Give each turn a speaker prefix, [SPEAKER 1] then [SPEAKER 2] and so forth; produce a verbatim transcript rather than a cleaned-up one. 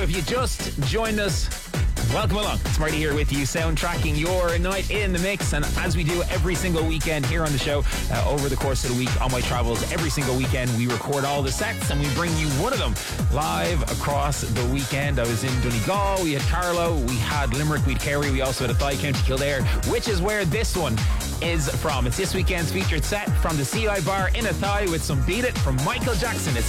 [SPEAKER 1] if you just joined us, welcome along. It's Marty here with you, soundtracking your night in the mix. And as we do every single weekend here on the show, uh, over the course of the week on my travels, every single weekend we record all the sets and we bring you one of them live across the weekend. I was in Donegal, we had Carlow, we had Limerick, we had Kerry, we also had a Thigh County Kildare, which is where this one is from. It's this weekend's featured set from the C I Bar in Athy with some Beat It from Michael Jackson. It's